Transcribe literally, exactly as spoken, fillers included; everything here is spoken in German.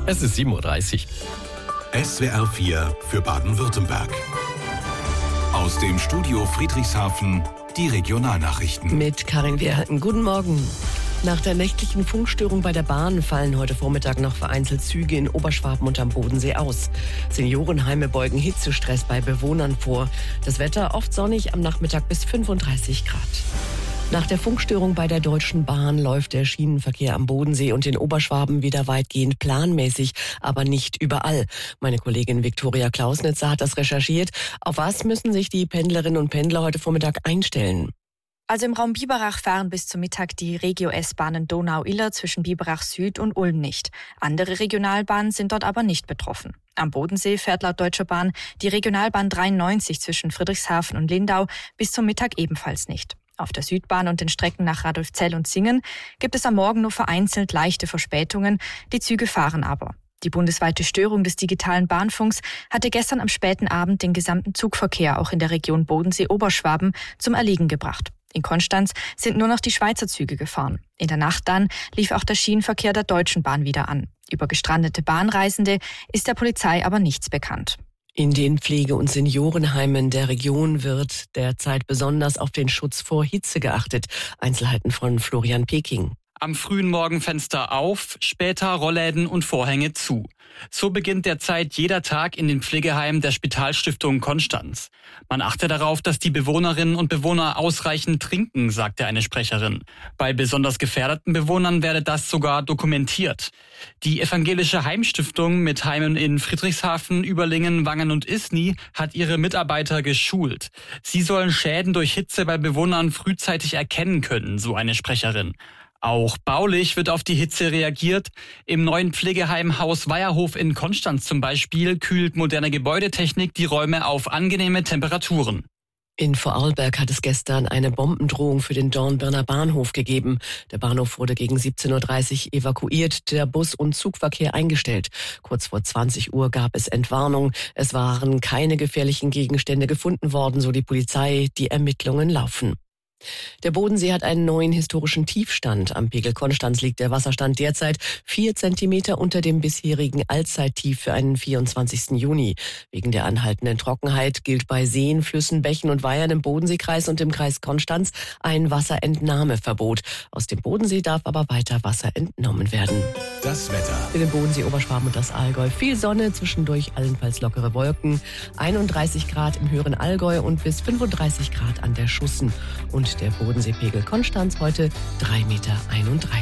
Es ist sieben Uhr dreißig. S W R vier für Baden-Württemberg. Aus dem Studio Friedrichshafen die Regionalnachrichten. Mit Karin Wehrhalten. Guten Morgen. Nach der nächtlichen Funkstörung bei der Bahn fallen heute Vormittag noch vereinzelt Züge in Oberschwaben und am Bodensee aus. Seniorenheime beugen Hitzestress bei Bewohnern vor. Das Wetter oft sonnig, am Nachmittag bis fünfunddreißig Grad. Nach der Funkstörung bei der Deutschen Bahn läuft der Schienenverkehr am Bodensee und in Oberschwaben wieder weitgehend planmäßig, aber nicht überall. Meine Kollegin Viktoria Klausnitzer hat das recherchiert. Auf was müssen sich die Pendlerinnen und Pendler heute Vormittag einstellen? Also im Raum Biberach fahren bis zum Mittag die Regio-S-Bahnen Donau-Iller zwischen Biberach Süd und Ulm nicht. Andere Regionalbahnen sind dort aber nicht betroffen. Am Bodensee fährt laut Deutscher Bahn die Regionalbahn dreiundneunzig zwischen Friedrichshafen und Lindau bis zum Mittag ebenfalls nicht. Auf der Südbahn und den Strecken nach Radolfzell und Singen gibt es am Morgen nur vereinzelt leichte Verspätungen. Die Züge fahren aber. Die bundesweite Störung des digitalen Bahnfunks hatte gestern am späten Abend den gesamten Zugverkehr auch in der Region Bodensee-Oberschwaben zum Erliegen gebracht. In Konstanz sind nur noch die Schweizer Züge gefahren. In der Nacht dann lief auch der Schienenverkehr der Deutschen Bahn wieder an. Über gestrandete Bahnreisende ist der Polizei aber nichts bekannt. In den Pflege- und Seniorenheimen der Region wird derzeit besonders auf den Schutz vor Hitze geachtet. Einzelheiten von Florian Peking. Am frühen Morgen Fenster auf, später Rollläden und Vorhänge zu. So beginnt derzeit jeder Tag in den Pflegeheimen der Spitalstiftung Konstanz. Man achte darauf, dass die Bewohnerinnen und Bewohner ausreichend trinken, sagte eine Sprecherin. Bei besonders gefährdeten Bewohnern werde das sogar dokumentiert. Die evangelische Heimstiftung mit Heimen in Friedrichshafen, Überlingen, Wangen und Isny hat ihre Mitarbeiter geschult. Sie sollen Schäden durch Hitze bei Bewohnern frühzeitig erkennen können, so eine Sprecherin. Auch baulich wird auf die Hitze reagiert. Im neuen Pflegeheim Haus Weierhof in Konstanz zum Beispiel kühlt moderne Gebäudetechnik die Räume auf angenehme Temperaturen. In Vorarlberg hat es gestern eine Bombendrohung für den Dornbirner Bahnhof gegeben. Der Bahnhof wurde gegen siebzehn Uhr dreißig evakuiert, der Bus- und Zugverkehr eingestellt. Kurz vor zwanzig Uhr gab es Entwarnung. Es waren keine gefährlichen Gegenstände gefunden worden, so die Polizei. Die Ermittlungen laufen. Der Bodensee hat einen neuen historischen Tiefstand. Am Pegel Konstanz liegt der Wasserstand derzeit vier Zentimeter unter dem bisherigen Allzeittief für einen vierundzwanzigsten Juni. Wegen der anhaltenden Trockenheit gilt bei Seen, Flüssen, Bächen und Weihern im Bodenseekreis und im Kreis Konstanz ein Wasserentnahmeverbot. Aus dem Bodensee darf aber weiter Wasser entnommen werden. Das Wetter. Für den Bodensee, Oberschwaben und das Allgäu viel Sonne, zwischendurch allenfalls lockere Wolken. einunddreißig Grad im höheren Allgäu und bis fünfunddreißig Grad an der Schussen. Und der Bodenseepegel Konstanz heute drei Komma einunddreißig Meter.